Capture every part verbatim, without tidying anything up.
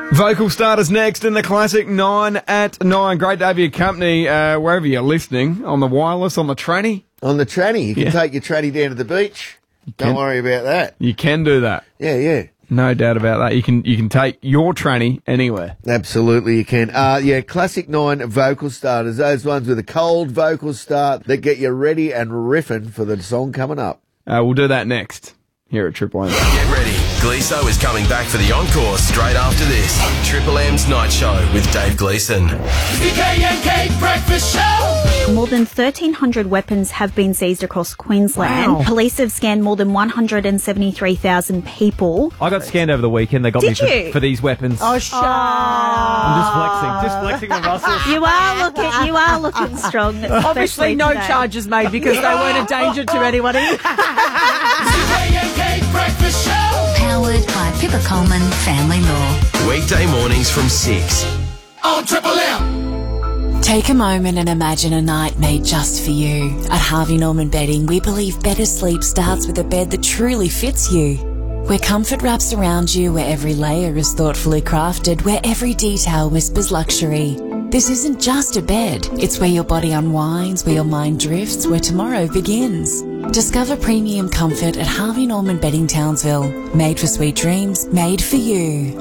Vocal Starters next in the Classic nine at nine. Great to have your company uh, wherever you're listening, on the wireless, on the tranny. On the tranny. You can Yeah. take your tranny down to the beach. Don't can. worry about that. You can do that. Yeah, yeah. No doubt about that. You can you can take your tranny anywhere. Absolutely you can. Uh, yeah, Classic nine Vocal Starters. Those ones with a cold vocal start that get you ready and riffing for the song coming up. Uh, we'll do that next here at Triple M. Get ready. Gleeso is coming back for the encore straight after this. Triple M's Night Show with Dave Gleeson. The K N K Breakfast Show. More than thirteen hundred weapons have been seized across Queensland. Wow. Police have scanned more than one hundred seventy-three thousand people. I got scanned over the weekend. They got Did me for, you? for these weapons. Oh, shut I'm just flexing. Just flexing the muscles. You are looking, you are looking strong. Obviously, especially no today. charges made because they weren't a danger to anybody. The K N K Breakfast Show. Powered by Pippa Coleman Family Law. Weekday mornings from six. On Triple M. Take a moment and imagine a night made just for you. At Harvey Norman Bedding, we believe better sleep starts with a bed that truly fits you. Where comfort wraps around you, where every layer is thoughtfully crafted, where every detail whispers luxury. This isn't just a bed. It's where your body unwinds, where your mind drifts, where tomorrow begins. Discover premium comfort at Harvey Norman Bedding Townsville. Made for sweet dreams, made for you.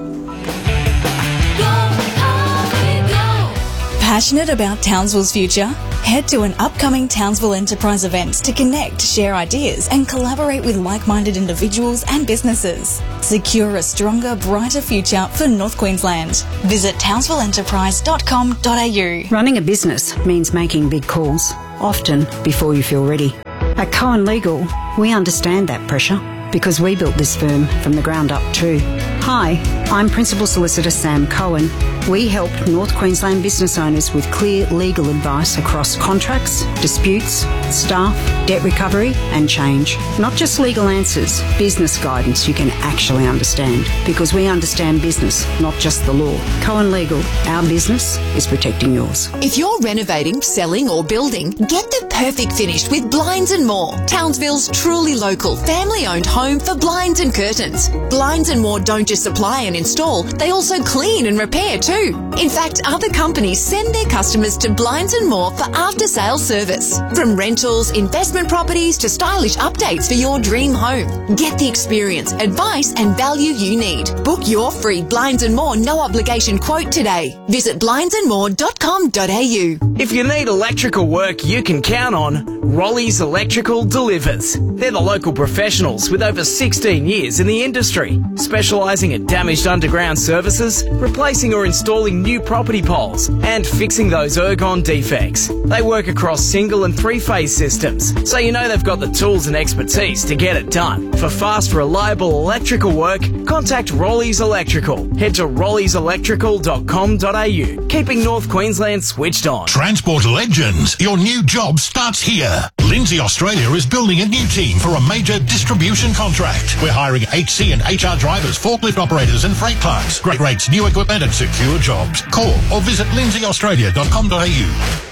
Passionate about Townsville's future? Head to an upcoming Townsville Enterprise event to connect, share ideas and collaborate with like-minded individuals and businesses. Secure a stronger, brighter future for North Queensland. Visit townsville enterprise dot com dot a u. Running a business means making big calls, often before you feel ready. At Cohen Legal, we understand that pressure because we built this firm from the ground up too. Hi, I'm Principal Solicitor Sam Cohen. We help North Queensland business owners with clear legal advice across contracts, disputes, staff, debt recovery and change. Not just legal answers, business guidance you can actually understand, because we understand business, not just the law. Cohen Legal, our business is protecting yours. If you're renovating, selling or building, get the perfect finish with Blinds and More, Townsville's truly local, family-owned home for blinds and curtains. Blinds and More don't just supply and install, they also clean and repair too. In fact, other companies send their customers to Blinds and More for after-sales service. From rentals, investment properties to stylish updates for your dream home. Get the experience, advice and value you need. Book your free Blinds and More no-obligation quote today. Visit blinds and more dot com dot a u. If you need electrical work you can count on, Rollies Electrical delivers. They're the local professionals with over sixteen years in the industry, specialising in damaged underground services, replacing or installing new property poles, and fixing those ergon defects. They work across single and three-phase systems, so you know they've got the tools and expertise to get it done. For fast, reliable electrical work, contact Rollies Electrical. Head to rollies electrical dot com dot a u, keeping North Queensland switched on. Transport Legends, your new job starts here. Lindsay Australia is building a new team for a major distribution contract. We're hiring H C and H R drivers, forklift operators and freight clerks. Great rates, new equipment and secure jobs. Call or visit lindsay australia dot com dot a u.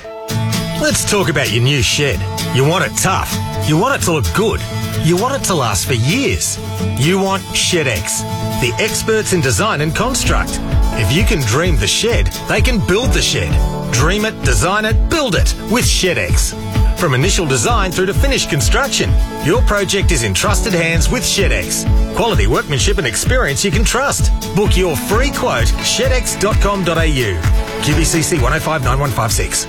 Let's talk about your new shed. You want it tough. You want it to look good. You want it to last for years. You want ShedX, the experts in design and construct. If you can dream the shed, they can build the shed. Dream it, design it, build it with ShedX. From initial design through to finished construction, your project is in trusted hands with ShedX. Quality workmanship and experience you can trust. Book your free quote, shed x dot com dot a u. Q B C C one oh five nine one five six.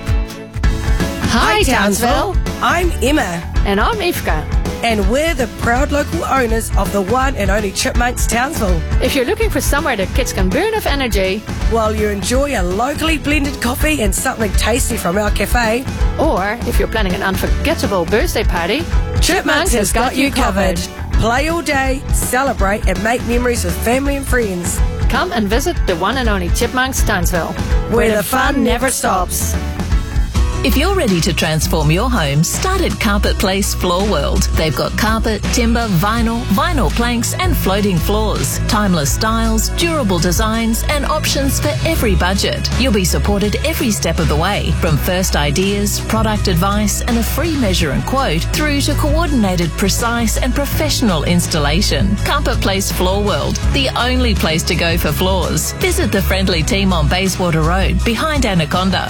Hi, Townsville. I'm Emma. And I'm Ifka. And we're the proud local owners of the one and only Chipmunks Townsville. If you're looking for somewhere the kids can burn off energy, while you enjoy a locally blended coffee and something tasty from our cafe, or if you're planning an unforgettable birthday party, Chipmunks has got you covered. Play all day, celebrate and make memories with family and friends. Come and visit the one and only Chipmunks Townsville, where the fun never stops. If you're ready to transform your home, start at Carpet Place Floor World. They've got carpet, timber, vinyl, vinyl planks and floating floors. Timeless styles, durable designs and options for every budget. You'll be supported every step of the way, from first ideas, product advice and a free measure and quote through to coordinated, precise and professional installation. Carpet Place Floor World, the only place to go for floors. Visit the friendly team on Bayswater Road, behind Anaconda.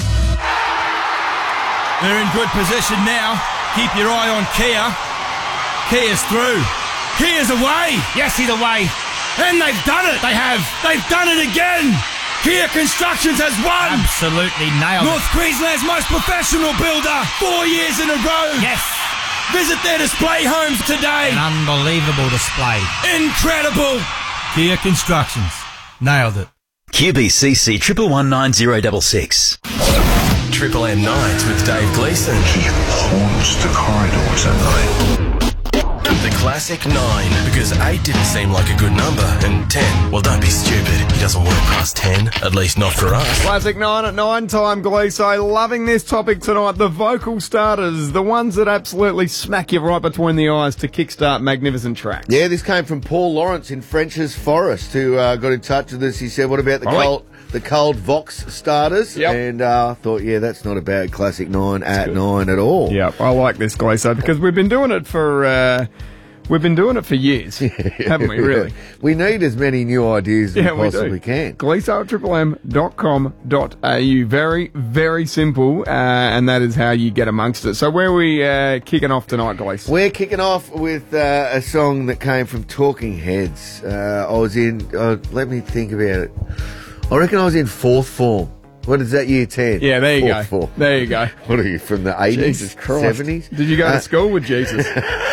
They're in good position now. Keep your eye on Kia. Kia's through. Kia's away. Yes, he's away. And they've done it. They have. They've done it again. Kia Constructions has won. Absolutely nailed North it. North Queensland's most professional builder. Four years in a row. Yes. Visit their display homes today. An unbelievable display. Incredible. Kia Constructions. Nailed it. Q B C C triple one nine zero double six. Triple M Nights with Dave Gleeson. He haunts the corridors at night. The classic nine, because eight didn't seem like a good number, and ten, well, don't be stupid. He doesn't work past ten, at least not for us. Classic nine at nine time, Gleeso. Loving this topic tonight. The vocal starters, the ones that absolutely smack you right between the eyes to kickstart magnificent tracks. Yeah, this came from Paul Lawrence in French's Forest, who uh, got in touch with us. He said, what about the Right. cold... The cold Vox starters, Yep. and I uh, thought, yeah, that's not a bad classic nine at nine at all. Yep, I like this, Gleeso, because we've been doing it for uh, we've been doing it for years, haven't we? Really, we need as many new ideas as yeah, we possibly we do. can. Gleeso at triple m dot com dot a u. Very, very simple, uh, and that is how you get amongst it. So, where are we uh, kicking off tonight, Gleeso? We're kicking off with uh, a song that came from Talking Heads. Uh, I was in. Uh, let me think about it. I reckon I was in fourth form. What is that, year ten? Yeah, there you fourth go. Form. There you go. What are you, from the eighties, Jesus Christ. seventies? Did you go Uh, to school with Jesus?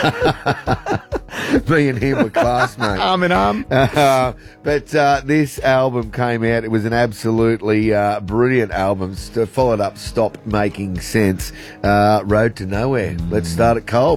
Me and him were classmates. Arm in arm. Uh, but uh, this album came out. It was an absolutely uh, brilliant album. St- followed up Stop Making Sense. Uh, Road to Nowhere. Let's start it cold.